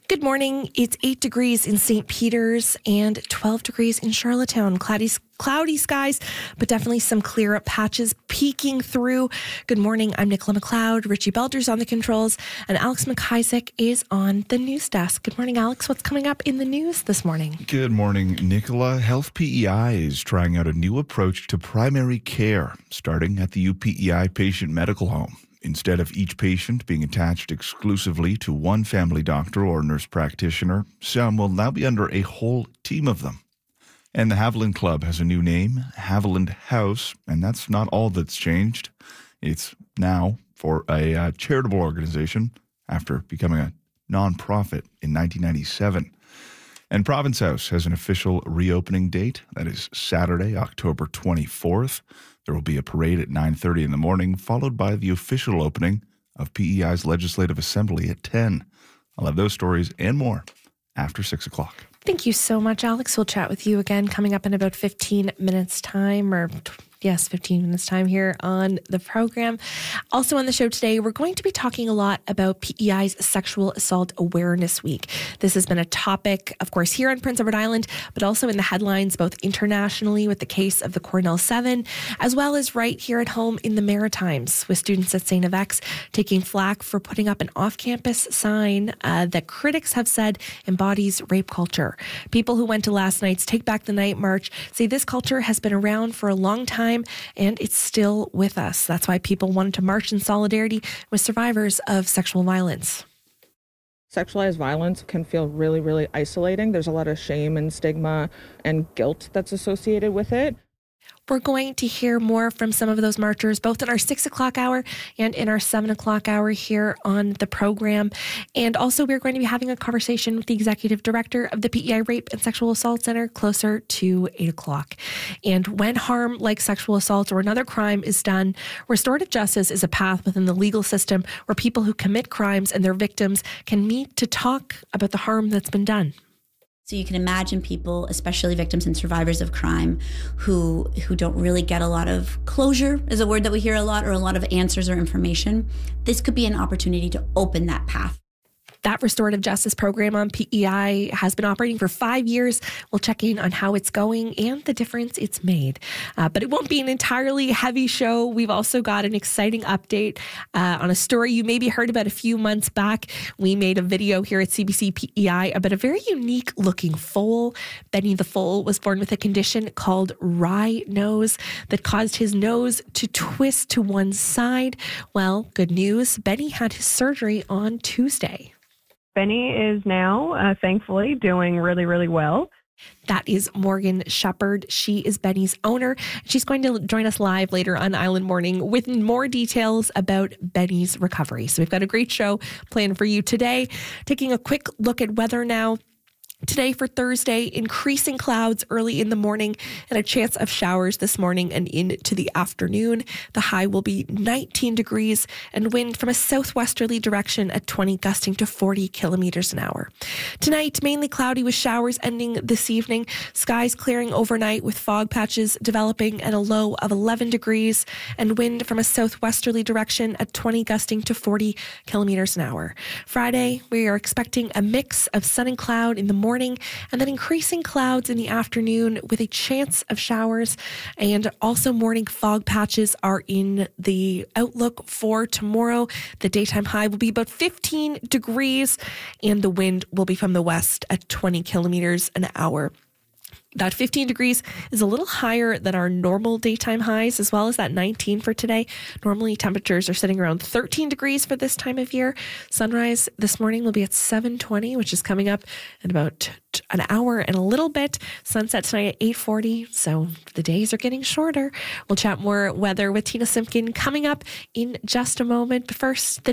Good morning. It's 8 degrees in St. Peter's and 12 degrees in Charlottetown. Cloudy skies, but definitely some clear up patches peeking through. Good morning. I'm Nicola McLeod. Richie Belder's on the controls, and Alex McIsaac is on the news desk. Good morning, Alex. What's coming up in the news this morning? Good morning, Nicola. Health PEI is trying out a new approach to primary care, starting at the UPEI Patient Medical Home. Instead of each patient being attached exclusively to one family doctor or nurse practitioner, some will now be under a whole team of them. And the Haviland Club has a new name, Haviland House, and that's not all that's changed. It's now for a charitable organization after becoming a nonprofit in 1997. And Province House has an official reopening date. That is Saturday, October 24th. There will be a parade at 9:30 in the morning, followed by the official opening of PEI's Legislative Assembly at 10. I'll have those stories and more after 6 o'clock. Thank you so much, Alex. We'll chat with you again coming up in about 15 minutes time, 15 minutes time here on the program. Also on the show today, we're going to be talking a lot about PEI's Sexual Assault Awareness Week. This has been a topic, of course, here on Prince Edward Island, but also in the headlines, both internationally with the case of the Cornell 7, as well as right here at home in the Maritimes, with students at St. FX taking flack for putting up an off-campus sign that critics have said embodies rape culture. People who went to last night's Take Back the Night march say this culture has been around for a long time, and it's still with us. That's why people wanted to march in solidarity with survivors of sexual violence. Sexualized violence can feel really, really isolating. There's a lot of shame and stigma and guilt that's associated with it. We're going to hear more from some of those marchers, both in our 6 o'clock hour and in our 7 o'clock hour here on the program. And also, we're going to be having a conversation with the executive director of the PEI Rape and Sexual Assault Center closer to 8 o'clock. And when harm like sexual assault or another crime is done, restorative justice is a path within the legal system where people who commit crimes and their victims can meet to talk about the harm that's been done. So you can imagine people, especially victims and survivors of crime, who don't really get a lot of closure, is a word that we hear a lot, or a lot of answers or information. This could be an opportunity to open that path. That restorative justice program on PEI has been operating for 5 years. We'll check in on how it's going and the difference it's made. But it won't be an entirely heavy show. We've also got an exciting update on a story you maybe heard about a few months back. We made a video here at CBC PEI about a very unique looking foal. Benny the foal was born with a condition called wry nose that caused his nose to twist to one side. Well, good news. Benny had his surgery on Tuesday. Benny is now, thankfully, doing really, really well. That is Morgan Shepard. She is Benny's owner. She's going to join us live later on Island Morning with more details about Benny's recovery. So we've got a great show planned for you today. Taking a quick look at weather now. Today for Thursday, increasing clouds early in the morning and a chance of showers this morning and into the afternoon. The high will be 19 degrees and wind from a southwesterly direction at 20, gusting to 40 kilometers an hour. Tonight, mainly cloudy with showers ending this evening. Skies clearing overnight with fog patches developing at a low of 11 degrees and wind from a southwesterly direction at 20, gusting to 40 kilometers an hour. Friday, we are expecting a mix of sun and cloud in the morning and then increasing clouds in the afternoon with a chance of showers, and also morning fog patches are in the outlook for tomorrow. The daytime high will be about 15 degrees and the wind will be from the west at 20 kilometers an hour. That 15 degrees is a little higher than our normal daytime highs, as well as that 19 for today. Normally, temperatures are sitting around 13 degrees for this time of year. Sunrise this morning will be at 7:20, which is coming up in about an hour and a little bit. Sunset tonight at 8:40, so the days are getting shorter. We'll chat more weather with Tina Simpkin coming up in just a moment. But first,